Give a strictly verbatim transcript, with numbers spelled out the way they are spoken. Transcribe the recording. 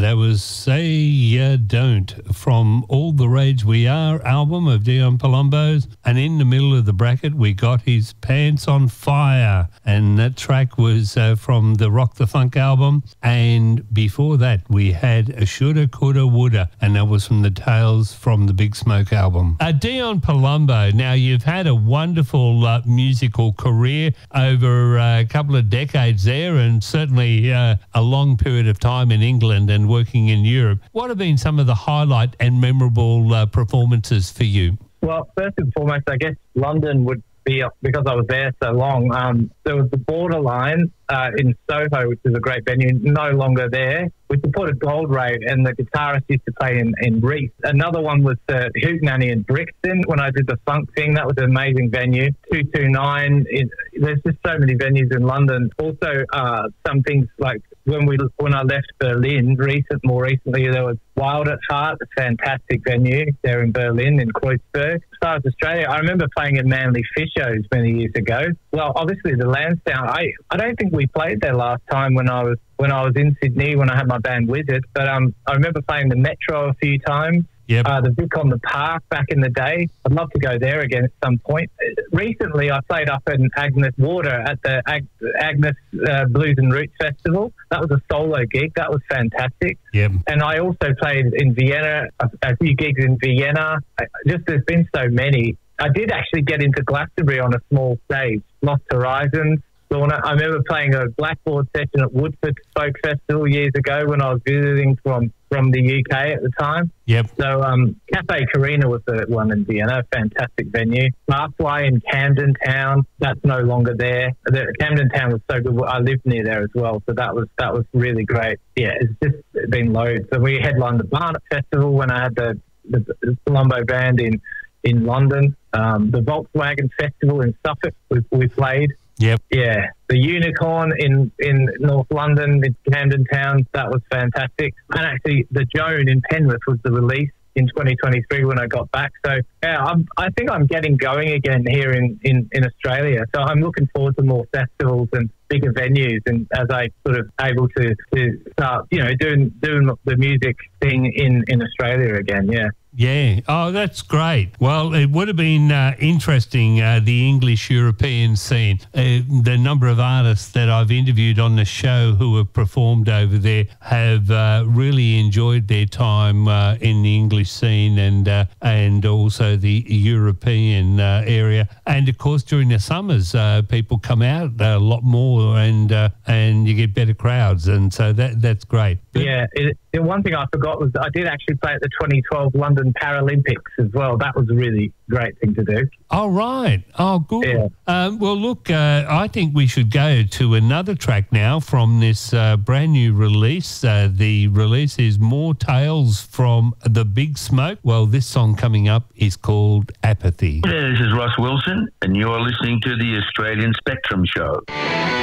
That was Say Ya Don't from All the Rage We Are album of Dion Palumbo's. And in the middle of the bracket, we got his Pants on Fire. And that track was uh, from the Rock the Funk album. And before that, we had a Shoulda, Coulda, Woulda. And that was from the Tales from the Big Smoke album. Uh, Dion Palumbo, now you've had a wonderful uh, musical career over uh, a couple of decades there, and certainly uh, a long period of time in England and working in Europe. What have been some of the highlight and memorable uh, performances for you? Well, first and foremost, I guess London would be, because I was there so long. Um, there was the Borderline uh, in Soho, which is a great venue, no longer there. We supported Gold Ray, and the guitarist used to play in, in Reese. Another one was uh, Hootenanny in Brixton when I did the funk thing. That was an amazing venue. two two nine. It, there's just so many venues in London. Also, uh, some things like when we when I left Berlin, recent more recently, there was Wild at Heart, a fantastic venue there in Berlin, in Kreuzberg. As far as Australia, I remember playing at Manly Fishers many years ago. Well, obviously the Lansdowne, I, I don't think we played there last time when I was when I was in Sydney when I had my band Wizard, but um, I remember playing the Metro a few times. Yep. Uh, the Vic on the Park back in the day. I'd love to go there again at some point. Recently, I played up in Agnes Water at the Ag- Agnes uh, Blues and Roots Festival. That was a solo gig. That was fantastic. Yep. And I also played in Vienna, a, a few gigs in Vienna. I, just there's been so many. I did actually get into Glastonbury on a small stage, Lost Horizons. I remember playing a blackboard session at Woodford Folk Festival years ago when I was visiting from, from the U K at the time. Yep. So um, Cafe Carina was the one in Vienna, fantastic venue. Barfly in Camden Town, that's no longer there. The, Camden Town was so good. I lived near there as well, so that was that was really great. Yeah, it's just been loads. So we headlined the Barnet Festival when I had the, the, the Palumbo band in, in London. Um, the Volkswagen Festival in Suffolk, we, we played. Yep. Yeah. The Unicorn in, in North London, in Camden Town, that was fantastic. And actually, the Joan in Penrith was the release in twenty twenty-three when I got back. So, yeah, I'm, I think I'm getting going again here in, in, in Australia. So I'm looking forward to more festivals and bigger venues, and as I sort of able to, to start, you know, doing doing the music thing in, in Australia again, yeah. Yeah. Oh, that's great. Well, it would have been uh, interesting, uh, the English European scene. Uh, the number of artists that I've interviewed on the show who have performed over there have uh, really enjoyed their time uh, in the English scene and uh, and also the European uh, area. And, of course, during the summers, uh, people come out a lot more and uh, and you get better crowds. And so that that's great. But yeah. It, the one thing I forgot was I did actually play at the twenty twelve London Paralympics as well. That was a really great thing to do. Oh, right. Oh, good. Yeah. Um, well, look, uh, I think we should go to another track now from this uh, brand new release. Uh, the release is More Tales from the Big Smoke. Well, this song coming up is called Apathy. Hey, this is Ross Wilson, and you're listening to the Australian Spectrum Show.